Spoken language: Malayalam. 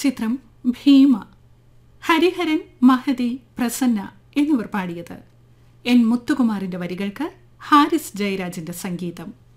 ചിത്രം ഭീമ. ഹരിഹരൻ, മഹതി, പ്രസന്ന എന്നിവർ പാടിയത്. എൻ മുത്തുകുമാറിന്റെ വരികൾക്ക് ഹാരിസ് ജയരാജിന്റെ സംഗീതം.